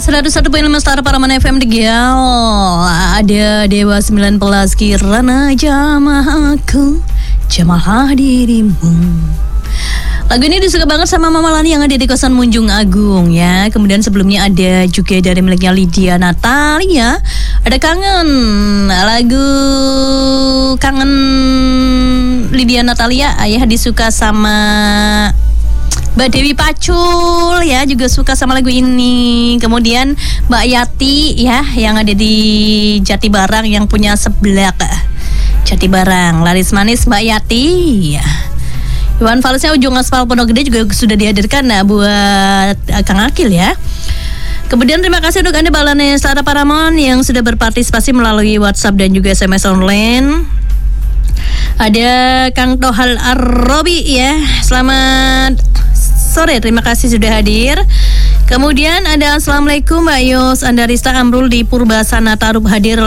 101.5 Star Paraman FM Tegal. Ada Dewa 19 Kirana jamah aku, jamahlah dirimu. Lagu ini disuka banget sama Mama Lani yang ada di kosan Munjung Agung ya. Kemudian sebelumnya ada juga dari miliknya Lydia Natalia, ada Kangen. Lagu Kangen Lydia Natalia ayah disuka sama Mbak Dewi Pacul ya, juga suka sama lagu ini. Kemudian Mbak Yati ya, yang ada di Jatibarang, yang punya seblak Jatibarang, laris manis Mbak Yati ya. Iwan Falsnya Ujung Aspal Pondok Gede juga sudah dihadirkan buat Kang Akil ya. Kemudian terima kasih untuk Anda Balane Star Paramon yang sudah berpartisipasi melalui WhatsApp dan juga SMS online. Ada Kang Tohal Arrobi ya, selamat sore, terima kasih sudah hadir. Kemudian ada Assalamualaikum Mbak Yos, Andarista Amrul di Purbasana Tarup hadir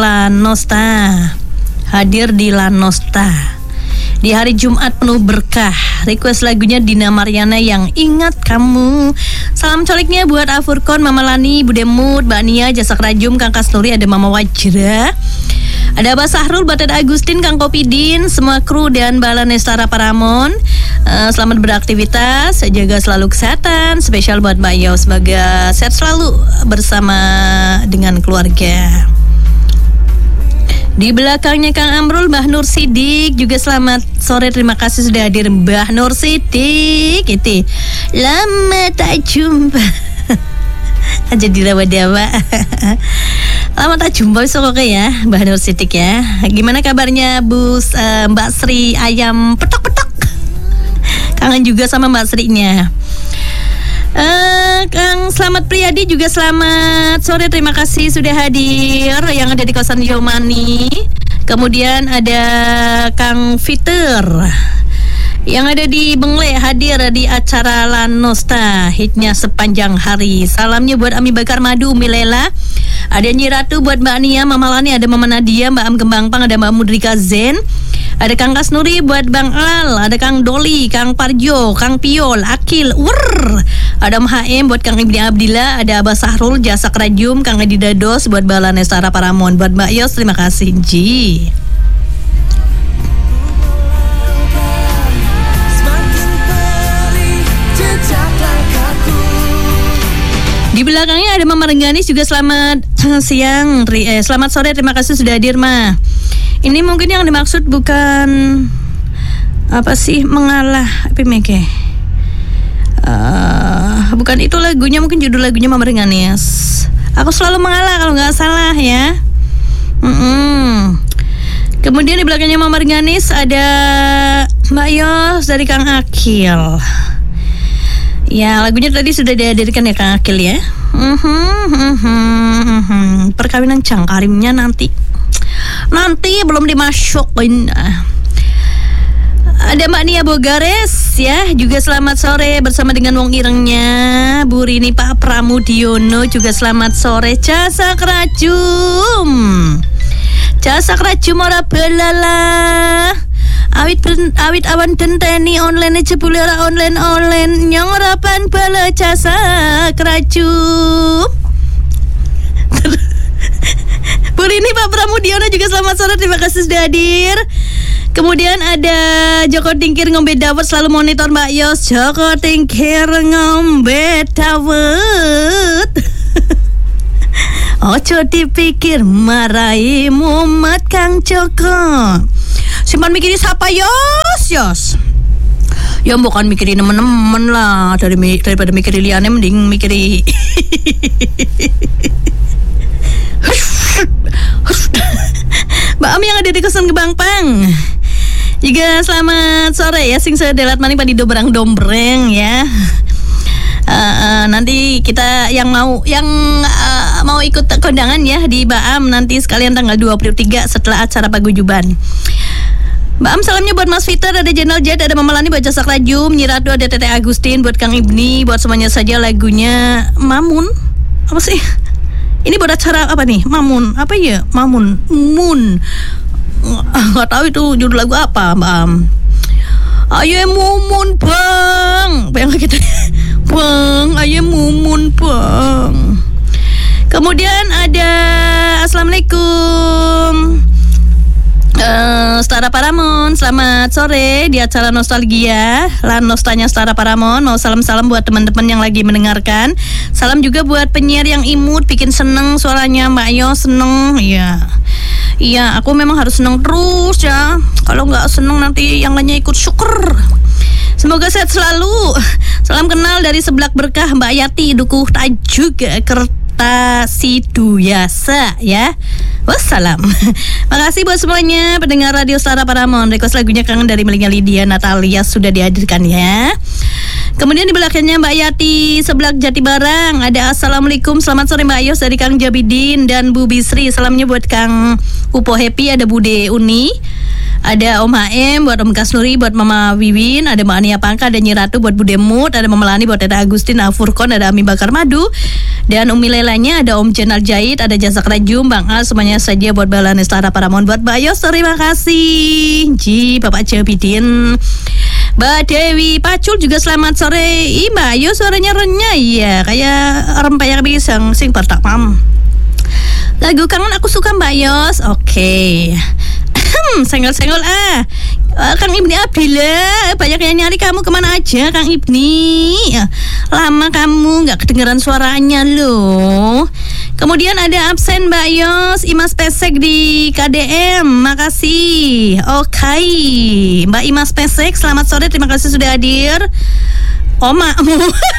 di Lanosta di hari Jumat penuh berkah. Request lagunya Dina Mariana yang Ingat Kamu. Salam coliknya buat Afurkon, Mama Lani, Bude Mut, Mbak Nia, Jasak Rajum, Kang Kasnuri, ada Mama Wajra, ada Abah Sahrul, Batet Agustin, Kang Kopidin, semua kru dan Balane Star Paramon. Selamat beraktivitas, jaga selalu kesehatan. Spesial buat Mbak Yo, semoga sehat selalu bersama dengan keluarga. Di belakangnya Kang Amrul, Mbah Nur Sidik juga selamat sore, terima kasih sudah hadir Mbah Nur Sidik. Itu lama tak jumpa jadi rawa-dawa. Lama tak jumpa besok oke ya Mbah Nur Sidik ya. Gimana kabarnya Mbak Sri Ayam Petok-petok? Kangen juga sama Mbak Sri-nya. Kang Slamet Priyadi juga selamat sore, terima kasih sudah hadir yang ada di kosan Yomani. Kemudian ada Kang Fiter yang ada di Bengle hadir di acara Lanosta hitnya sepanjang hari. Salamnya buat Ami Bakar Madu, Milela, ada Nyi Ratu, buat Mbak Nia, Mama Lani, ada Mama Nadia, Mbak Am Gembangpang, ada Mbak Mudrika Zen, ada Kang Kasnuri, buat Bang Al, ada Kang Doli, Kang Parjo, Kang Piol, Akil, ada MHM, buat Kang Ibni Abdillah, ada Abah Sahrul, Jasak Rajum, Kang Edi Dados, buat Balane Star Paramon, buat Mbak Yos, terima kasih Ji. Di belakangnya ada Mama Rengganis juga selamat siang, selamat sore, terima kasih sudah hadir Ma. Ini mungkin yang dimaksud bukan apa sih, mengalah apa meke? Bukan itu lagunya, mungkin judul lagunya Mama Rengganis. Aku selalu mengalah kalau nggak salah ya. Kemudian di belakangnya Mama Rengganis ada Mbak Yos dari Kang Akil. Ya, lagunya tadi sudah dihadirkan ya Kang Akil ya. Perkawinan Cangkarimnya nanti belum dimasukin. Ada Mbak Nia Bogares ya, juga selamat sore bersama dengan wong irengnya. Bu Rini, Pak Pramudiono juga selamat sore. Jasak Rajum ora belala. Awit awan denteni online jebule ora online nyong rapan bala jasa Rajum. Bu Rini, Pak Pramudiono juga selamat sore, terima kasih sudah hadir. Kemudian ada Joko Tingkir ngombe dawet, selalu monitor Mbak Yos. Joko Tingkir ngombe dawet. Ojo dipikir marai mumet Kang Joko. Simpan mikirin siapa Yos? Ya bukan mikirin temen-temen lah, daripada mikirin liane mending mikirin Mbak Am yang ada di kosan Gebangpang juga selamat sore ya. Sing sedelat maning padi dombreng ya. Nanti kita yang mau ikut kondangan ya di Baam nanti sekalian tanggal 23 setelah acara paguyuban. Mbak Am, salamnya buat Mas Fitter, ada Jenal Jet, ada Mama Lani, buat Jasak Rajum, Nyi Ratu, ada Tete Agustin, buat Kang Ibni, buat semuanya saja lagunya Mamun. Apa sih? Ini buat acara apa nih? Mamun. Apa ya? Mamun. Moon. Nggak tahu itu judul lagu apa, Mbak Am. Ayo mumun bang. Bang kita. Bang, ayo mumun bang. Kemudian ada Assalamualaikum Stara Paramon, selamat sore di acara Nostalgia. Nostanya Stara Paramon, mau salam-salam buat teman-teman yang lagi mendengarkan. Salam juga buat penyiar yang imut, bikin seneng suaranya Mbak Yo, seneng. Iya, aku memang harus seneng terus ya. Kalau nggak seneng nanti yang lainnya ikut syukur. Semoga sehat selalu. Salam kenal dari Seblak Berkah Mbak Yati, Dukuh Tajuk Kertasiduyasa ya. Wassalam. Makasih buat semuanya pendengar Radio Stara Paramon. Request lagunya Kangen dari Melingga Lydia Natalia sudah dihadirkan ya. Kemudian di belakangnya Mbak Yati Seblak Jati Barang. Ada Assalamualaikum, selamat sore Mbak Yos dari Kang Jabidin dan Bu Bisri. Salamnya buat Kang Upo Happy, ada Bude Uni, ada Om HM, buat Om Kasnuri, buat Mama Wiwin, ada Mbak Ania Pangka, ada Nyi Ratu, buat Bude Mut, ada Mama Lani, buat Dada Agustin, Afurkon, ada Ami Bakar Madu, dan Umi Lelanya, ada Om Jenal Jahit, ada Jasa Kerajum, Bang Al, semuanya saja buat Balane Stara Paramon, buat Mbak Yos, terima kasih. Bapak Jabidin. Mbak Dewi Pacul juga selamat sore. Mbak Yos suaranya renyah ya, kayak rempeyek pisang sing bertakmam. Lagu Kangen aku suka Mbak Yos. Oke. Senggol-senggol Kang Ibni Abdillah, banyak yang nyari kamu, kemana aja Kang Ibni? Lama kamu gak kedengeran suaranya loh. Kemudian ada absen Mbak Yos, Imas Pesek di KDM, makasih. Oke, Mbak Imas Pesek, selamat sore, terima kasih sudah hadir. Makmu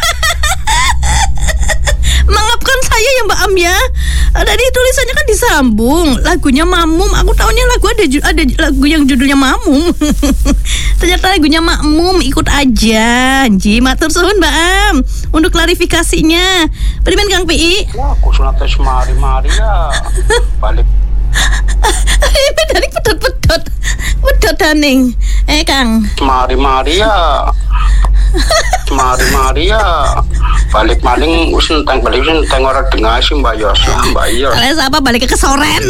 mengapkan saya ya Mbak Am ya. Tadi tulisannya kan disambung, lagunya Mamum. Aku taunya ada lagu yang judulnya Mamum. Ternyata lagunya Makmum, ikut aja. Matur suhun Mbak Am untuk klarifikasinya. Primen Kang PI? Wah, aku sunatnya semari-mari ya. Balik. Ini dari pedot daning. Kang. Semari-mari ya. Semari-mari ya. Balik maling balik orang dengar sih Mbak Yos. Mbak Yos. Kalian siapa balik ke Soren?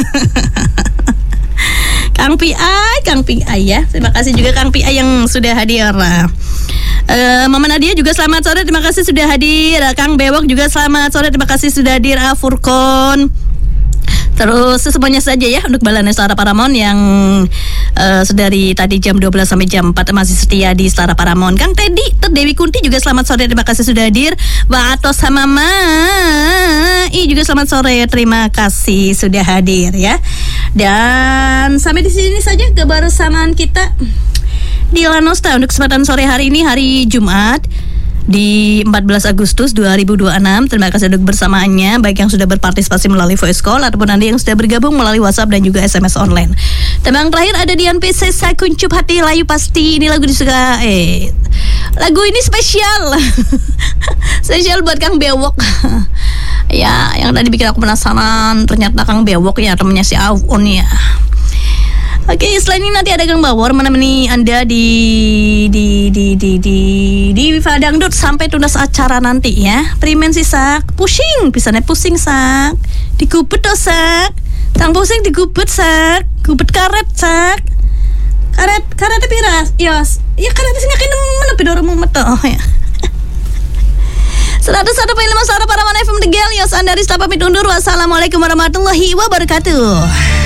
Kang PI ya. Terima kasih juga Kang PI yang sudah hadir. Mama Nadia juga selamat sore, terima kasih sudah hadir. Kang Bewok juga selamat sore, terima kasih sudah hadir. Furkon. Terus semuanya saja ya untuk Balane Stara Paramon yang dari tadi jam 12 sampai jam 4 masih setia di Stara Paramon. Kang Teddy, Dewi Kunti juga selamat sore, terima kasih sudah hadir. Mbak Atos sama Mai juga selamat sore, terima kasih sudah hadir ya. Dan sampai di sini saja kebersamaan kita di Lanosta untuk kesempatan sore hari ini, hari Jumat di 14 Agustus 2026. Terima kasih untuk bersamaannya, baik yang sudah berpartisipasi melalui voice call ataupun Anda yang sudah bergabung melalui WhatsApp dan juga SMS online. Tembang terakhir ada Dian PC, Saya Kuncup Hati Layu Pasti. Ini lagu disuka lagu ini spesial spesial buat Kang Bewok. Ya, yang tadi bikin aku penasaran, ternyata Kang Bewok ya temennya si Aun ya. Oke, selain ini nanti ada Kang Bawor menemani Anda di Fadangdut sampai tuntas acara nanti ya. Primen sih sak, pusing, pisane pusing sak. Digubet toh sak. Tang pusing digubet sak. Gubet karet sak. Karet piras. Yos. Ya karet sing yakin menepi dorong meto ya. 101.5 Stara Paramon FM The Gel. Yos Andari pamit undur. Wassalamualaikum warahmatullahi wabarakatuh.